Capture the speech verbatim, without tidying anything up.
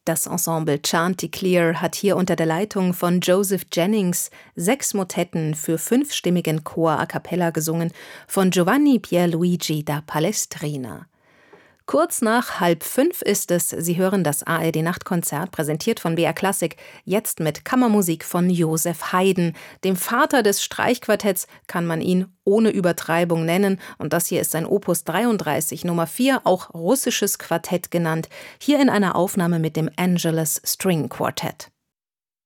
Das Ensemble Chanticleer hat hier unter der Leitung von Joseph Jennings sechs Motetten für fünfstimmigen Chor a cappella gesungen von Giovanni Pierluigi da Palestrina. Kurz nach halb fünf ist es. Sie hören das A R D-Nachtkonzert, präsentiert von B R Klassik, jetzt mit Kammermusik von Joseph Haydn. Dem Vater des Streichquartetts kann man ihn ohne Übertreibung nennen. Und das hier ist sein Opus dreiunddreißig, Nummer vier, auch russisches Quartett genannt. Hier in einer Aufnahme mit dem Angelus String Quartet.